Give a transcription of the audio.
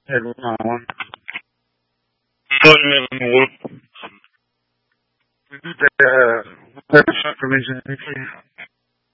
Hello, Alan. Sorry, man. What? We do that. What information?